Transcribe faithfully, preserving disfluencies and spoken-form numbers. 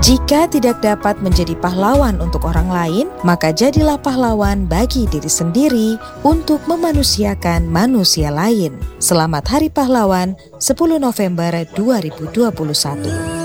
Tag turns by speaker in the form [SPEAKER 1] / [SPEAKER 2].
[SPEAKER 1] Jika tidak dapat menjadi pahlawan untuk orang lain, maka jadilah pahlawan bagi diri sendiri untuk memanusiakan manusia lain. Selamat Hari Pahlawan, sepuluh November dua ribu dua puluh satu.